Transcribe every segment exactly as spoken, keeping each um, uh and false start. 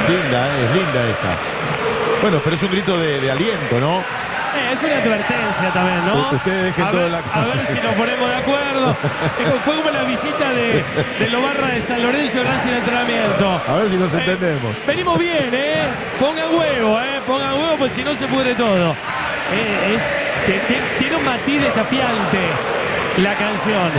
linda, eh, es linda esta. Bueno, pero es un grito de, de aliento, ¿no? Eh, es una advertencia también, ¿no? Ustedes dejen a todo ver, la a ver si nos ponemos de acuerdo. Fue como la visita de, de Lobarra de San Lorenzo Racing de entrenamiento. A ver si nos eh, entendemos. Venimos bien, ¿eh? Pongan huevo, ¿eh? Pongan huevo, pues si no se pudre todo. Eh, es, que, que, tiene un matiz desafiante la canción.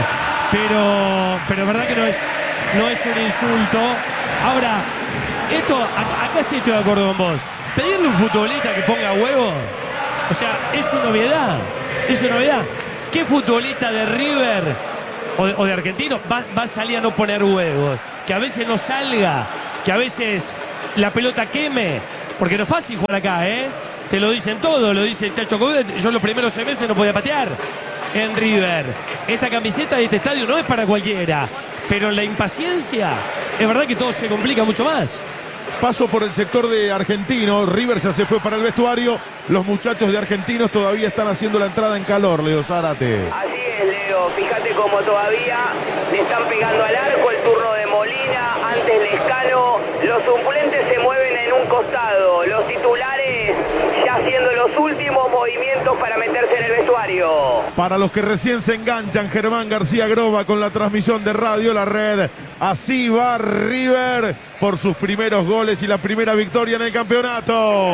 Pero, pero verdad que no es, no es un insulto. Ahora, esto, acá, acá sí estoy de acuerdo con vos. Pedirle a un futbolista que ponga huevo, o sea, es una novedad. Es una novedad. ¿Qué futbolista de River o de, o de Argentino va, va a salir a no poner huevos? Que a veces no salga, que a veces la pelota queme. Porque no es fácil jugar acá, ¿eh? Te lo dicen todo, lo dice el Chacho Coudet. Yo los primeros seis meses no podía patear en River. Esta camiseta de este estadio no es para cualquiera. Pero en la impaciencia, es verdad que todo se complica mucho más. Paso por el sector de Argentinos. River ya se fue para el vestuario. Los muchachos de Argentinos todavía están haciendo la entrada en calor, Leo Zárate. Así es, Leo. Fíjate cómo todavía le están pegando al arco. El turno de Molina, antes Lescano. Los suplentes se mueven en un costado. Los titulares ya haciendo los últimos movimientos para meterse en el vestuario. Para los que recién se enganchan, Germán García Groba con la transmisión de Radio La Red. Así va River por sus primeros goles y la primera victoria en el campeonato.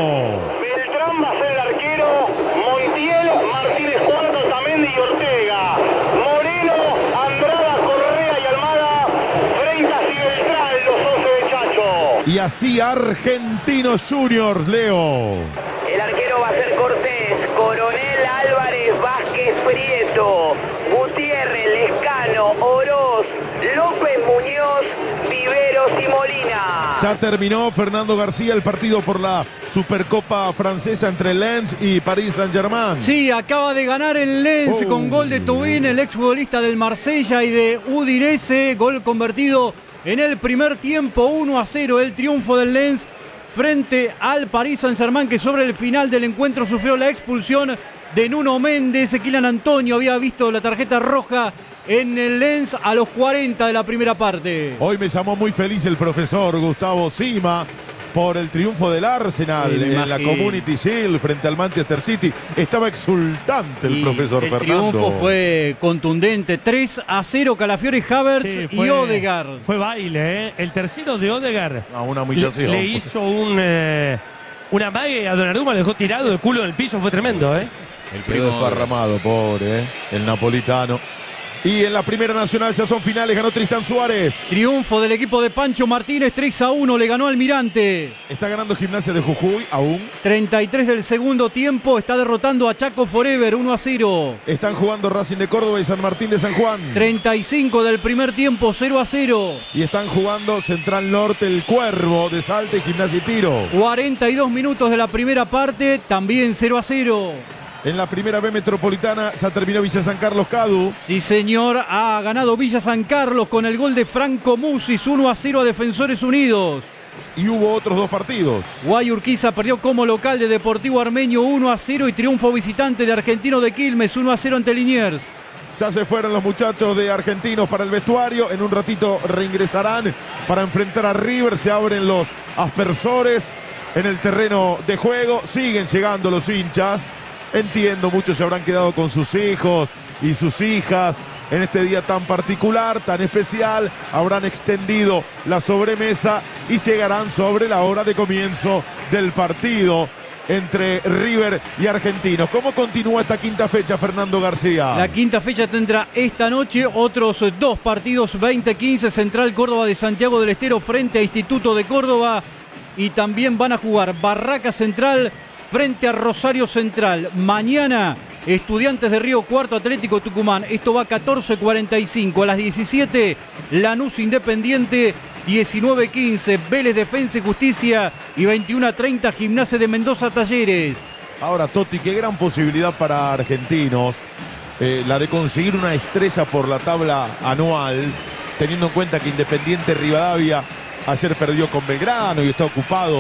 Beltrán va a ser el arquero, Montiel, Martínez Cuarto, Tamendi y Ortega. Moreno, Andrada, Correa y Almada, Freitas y Beltrán, los once de Chacho. Y así Argentinos Juniors, Leo. El arquero va a ser Cortés, Coronel, Álvarez, Vázquez, Prieto, Gutiérrez, Lescano, Oroz, López Muñoz, Viveros y Molina. Ya terminó, Fernando García, el partido por la Supercopa Francesa entre Lens y Paris Saint-Germain. Sí, acaba de ganar el Lens oh. con gol de Thauvin, el exfutbolista del Marsella y de Udinese. Gol convertido en el primer tiempo, uno a cero, el triunfo del Lens frente al Paris Saint-Germain, que sobre el final del encuentro sufrió la expulsión de Nuno Méndez. Kylian Antonio había visto la tarjeta roja en el Lens a los cuarenta de la primera parte. Hoy me llamó muy feliz el profesor Gustavo Sima por el triunfo del Arsenal sí, en la Community Shield frente al Manchester City. Estaba exultante el y profesor el Fernando. El triunfo fue contundente, tres a cero, Calafiori, Havertz Sí, fue, y Odegaard. Fue baile, ¿eh? El tercero de Odegaard. Ah, una humillación. Le, le hizo un, eh, una mague a Donnarumma, le dejó tirado de culo en el piso, fue tremendo, ¿eh? El quedó desparramado, pobre, ¿eh? El napolitano. Y en la Primera Nacional ya son finales, ganó Tristán Suárez. Triunfo del equipo de Pancho Martínez, tres a uno, le ganó Almirante. Está ganando Gimnasia de Jujuy aún. treinta y tres del segundo tiempo, está derrotando a Chaco Forever, uno a cero. Están jugando Racing de Córdoba y San Martín de San Juan. treinta y cinco del primer tiempo, cero a cero. Y están jugando Central Norte, el Cuervo de Salta y Gimnasia y Tiro. cuarenta y dos minutos de la primera parte, también cero a cero. En la primera B metropolitana ya terminó Villa San Carlos Cadu. Sí, señor, ha ganado Villa San Carlos con el gol de Franco Musis, uno a cero a Defensores Unidos. Y hubo otros dos partidos. Guayurquiza perdió como local de Deportivo Armenio uno a cero y triunfo visitante de Argentino de Quilmes uno a cero ante Liniers. Ya se fueron los muchachos de Argentinos para el vestuario. En un ratito reingresarán para enfrentar a River. Se abren los aspersores en el terreno de juego. Siguen llegando los hinchas. Entiendo, muchos se habrán quedado con sus hijos y sus hijas en este día tan particular, tan especial. Habrán extendido la sobremesa y llegarán sobre la hora de comienzo del partido entre River y Argentinos. ¿Cómo continúa esta quinta fecha, Fernando García? La quinta fecha tendrá esta noche otros dos partidos. veinte quince, Central Córdoba de Santiago del Estero frente a Instituto de Córdoba. Y también van a jugar Barraca Central frente a Rosario Central. Mañana, Estudiantes de Río Cuarto, Atlético Tucumán. Esto va a catorce cuarenta y cinco. A las diecisiete, Lanús Independiente. diecinueve quince, Vélez Defensa y Justicia. Y veintiuno treinta, Gimnasia de Mendoza Talleres. Ahora, Totti, qué gran posibilidad para Argentinos. Eh, la de conseguir una estrella por la tabla anual, teniendo en cuenta que Independiente Rivadavia ayer perdió con Belgrano y está ocupado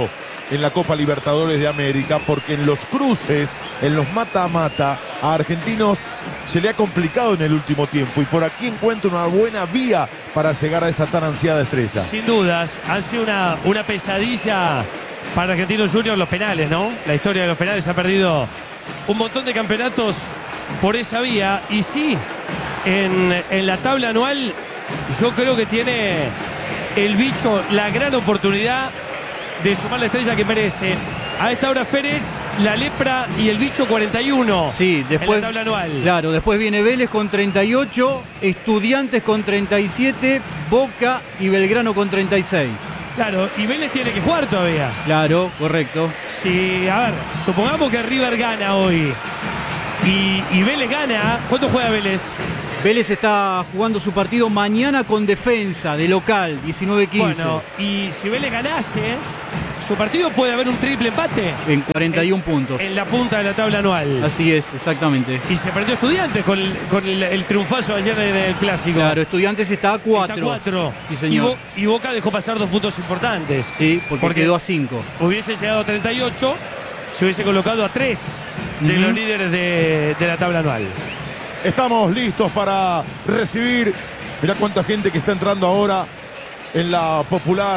en la Copa Libertadores de América, porque en los cruces, en los mata-mata, a Argentinos se le ha complicado en el último tiempo, y por aquí encuentra una buena vía para llegar a esa tan ansiada estrella. Sin dudas, ha sido una, una pesadilla para Argentinos Juniors los penales, ¿no? La historia de los penales, ha perdido un montón de campeonatos por esa vía, y sí, en, en la tabla anual yo creo que tiene el bicho la gran oportunidad de sumar la estrella que merece. A esta hora Férez, la lepra y el bicho cuarenta y uno. Sí, después, en la tabla anual. Claro, después viene Vélez con treinta y ocho, Estudiantes con treinta y siete, Boca y Belgrano con treinta y seis. Claro, y Vélez tiene que jugar todavía. Claro, correcto. Sí, a ver, supongamos que River gana hoy y, y Vélez gana. ¿Cuánto juega Vélez? Vélez está jugando su partido mañana con Defensa, de local, diecinueve quince. Bueno, y si Vélez ganase, su partido puede haber un triple empate. En cuarenta y uno en, puntos. En la punta de la tabla anual. Así es, exactamente. Y se perdió Estudiantes con el, con el, el triunfazo ayer en el Clásico. Claro, Estudiantes está a cuatro. Está a cuatro. Sí, señor. Y, Bo, y Boca dejó pasar dos puntos importantes. Sí, porque, porque quedó a cinco. Hubiese llegado a treinta y ocho, se hubiese colocado a tres de Uh-huh. los líderes de, de la tabla anual. Estamos listos para recibir. Mirá cuánta gente que está entrando ahora en la popular